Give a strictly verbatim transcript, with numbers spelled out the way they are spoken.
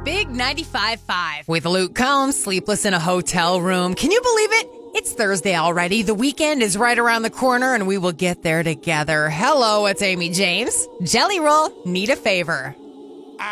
Big ninety-five point five. With Luke Combs, sleepless in a hotel room. Can you believe it? It's Thursday already. The weekend is right around the corner, and we will get there together. Hello, it's Amy James. Jelly Roll, need a favor.